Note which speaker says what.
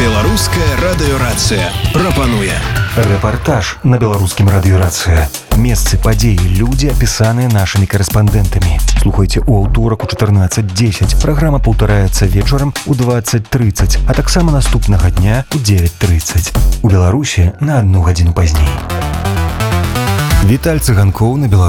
Speaker 1: Беларуская радыёрацыя прапануе
Speaker 2: рэпартаж на беларускім радыёрацыя. Месцы, падзеі, людзі, апісаныя нашымі корэспандэнтамі. Слухайце ў аўторак у 14:10. Праграма паўтараецца вечарам у 20:30, а таксама наступнага дня у 9:30. У Беларусі на 1 гадзіну пазней. Віталь Цыганкоў на Беларусі.